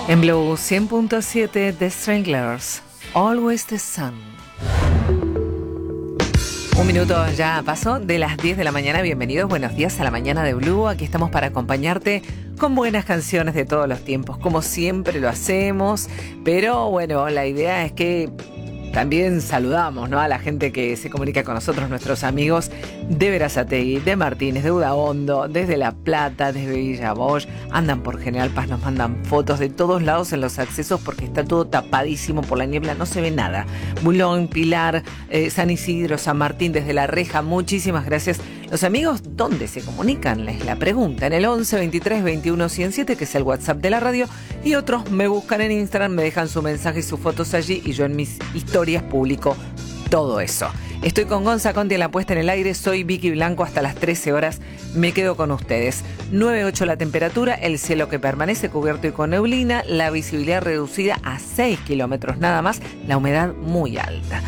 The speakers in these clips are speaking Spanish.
En Blue 100.7 The Stranglers, Always the Sun. Un minuto ya pasó de las 10 de la mañana. Bienvenidos, buenos días a la mañana de Blue. Aquí estamos para acompañarte con buenas canciones de todos los tiempos, como siempre lo hacemos. Pero bueno, la idea es que también saludamos, ¿no?, a la gente que se comunica con nosotros, nuestros amigos de Berazategui, de Martínez, de Udaondo, desde La Plata, desde Villa Bosch. Andan por General Paz, nos mandan fotos de todos lados en los accesos porque está todo tapadísimo por la niebla, no se ve nada. Bulón, Pilar, San Isidro, San Martín, desde La Reja, muchísimas gracias. Los amigos, ¿dónde se comunican? Les la pregunta. En el 11 23 21 107, que es el WhatsApp de la radio, y otros me buscan en Instagram, me dejan su mensaje y sus fotos allí, y yo en mis historias publico todo eso. Estoy con Gonza Conti en la puesta en el aire, soy Vicky Blanco hasta las 13 horas, me quedo con ustedes. 9.8 la temperatura, el cielo que permanece cubierto y con neblina, la visibilidad reducida a 6 kilómetros nada más, la humedad muy alta.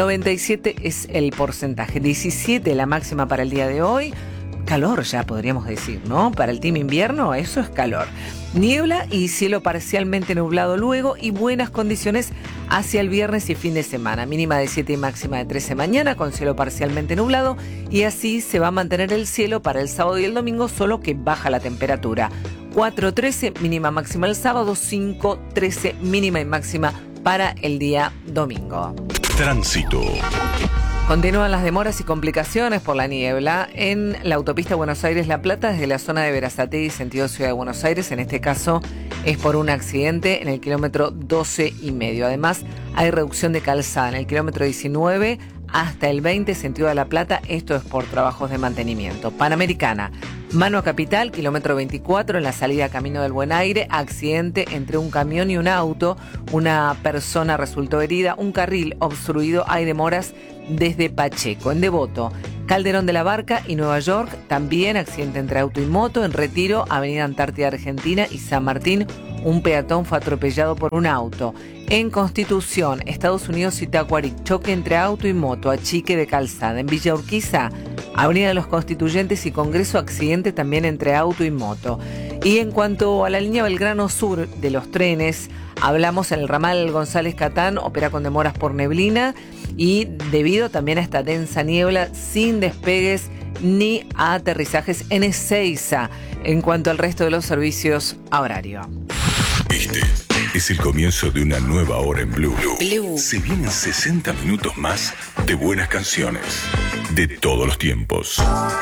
97 es el porcentaje, 17 la máxima para el día de hoy. Calor ya podríamos decir, ¿no? Para el team invierno eso es calor. Niebla y cielo parcialmente nublado luego y buenas condiciones hacia el viernes y fin de semana. Mínima de 7 y máxima de 13 mañana con cielo parcialmente nublado y así se va a mantener el cielo para el sábado y el domingo, solo que baja la temperatura. 4.13 mínima máxima el sábado, 5.13 mínima y máxima para el día domingo. Tránsito. Continúan las demoras y complicaciones por la niebla en la autopista Buenos Aires-La Plata desde la zona de Berazategui, sentido Ciudad de Buenos Aires. En este caso es por un accidente en el kilómetro 12,5. Además, hay reducción de calzada en el kilómetro 19 hasta el 20, sentido de La Plata. Esto es por trabajos de mantenimiento. Panamericana, Mano a Capital, kilómetro 24, en la salida Camino del Buen Aire, accidente entre un camión y un auto. Una persona resultó herida, un carril obstruido, hay demoras desde Pacheco. En Devoto, Calderón de la Barca y Nueva York, también accidente entre auto y moto. En Retiro, Avenida Antártida Argentina y San Martín, un peatón fue atropellado por un auto. En Constitución, Estados Unidos y Tacuarí, choque entre auto y moto, achique de calzada. En Villa Urquiza, Avenida de los Constituyentes y Congreso, accidente también entre auto y moto. Y en cuanto a la línea Belgrano Sur de los trenes, hablamos en el ramal González Catán, opera con demoras por neblina y debido también a esta densa niebla, sin despegues ni aterrizajes en Ezeiza. En cuanto al resto de los servicios a horario. Este es el comienzo de una nueva hora en Blue. Se vienen 60 minutos más de buenas canciones de todos los tiempos.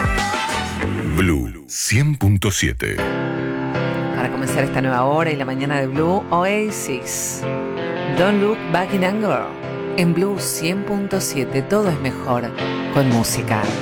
Blue 100.7. Para comenzar esta nueva hora y la mañana de Blue, Oasis, Don't Look Back in Anger. En Blue 100.7 todo es mejor con música.